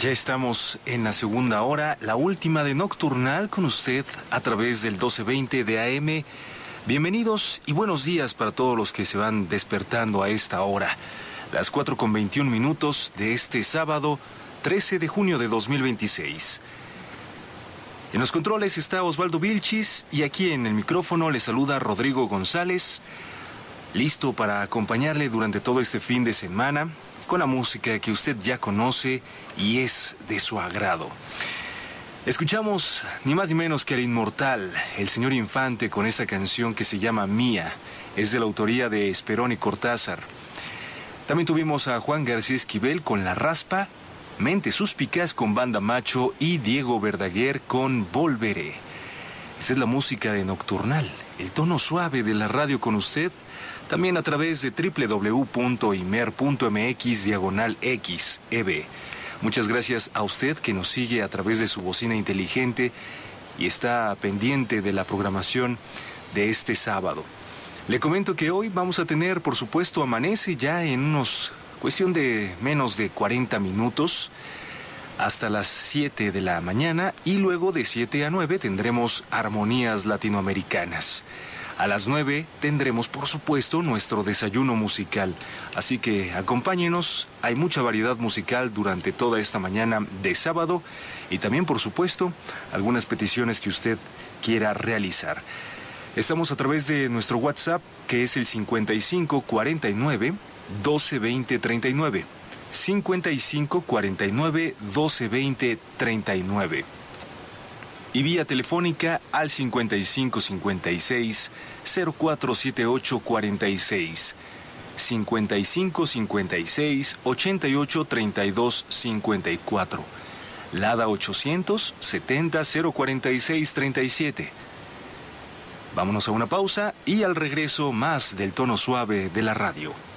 Ya estamos en la segunda hora, la última de Nocturnal con usted a través del 1220 de AM. Bienvenidos y buenos días para todos los que se van despertando a esta hora. Las 4:21 de este sábado, 13 de junio de 2026. En los controles está Osvaldo Vilchis y aquí en el micrófono le saluda Rodrigo González, listo para acompañarle durante todo este fin de semana con la música que usted ya conoce y es de su agrado. Escuchamos ni más ni menos que al inmortal, el señor Infante, con esta canción que se llama Mía. Es de la autoría de Esperón y Cortázar. También tuvimos a Juan García Esquivel con La Raspa, Mente Suspicaz con Banda Macho y Diego Verdaguer con Volveré. Esta es la música de Nocturnal, el tono suave de la radio con usted, también a través de www.imer.mx/XEB. Muchas gracias a usted que nos sigue a través de su bocina inteligente y está pendiente de la programación de este sábado. Le comento que hoy vamos a tener, por supuesto, Amanece ya en cuestión de menos de 40 minutos hasta las 7 de la mañana y luego de 7 a 9 tendremos Armonías Latinoamericanas. A las 9 tendremos, por supuesto, nuestro desayuno musical. Así que acompáñenos, hay mucha variedad musical durante toda esta mañana de sábado y también, por supuesto, algunas peticiones que usted quiera realizar. Estamos a través de nuestro WhatsApp, que es el 5549 1220 39. 5549 1220 39. Y vía telefónica al 5556 047846. 5556 883254. Lada 800 70 046 37. Vámonos a una pausa y al regreso más del tono suave de la radio.